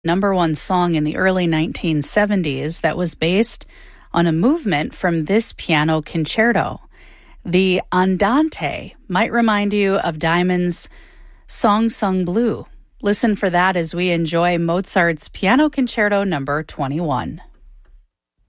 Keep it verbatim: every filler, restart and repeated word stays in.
number one song in the early nineteen seventies that was based on a movement from this piano concerto. The Andante might remind you of Diamond's Song Sung Blue. Listen for that as we enjoy Mozart's Piano Concerto number twenty-one.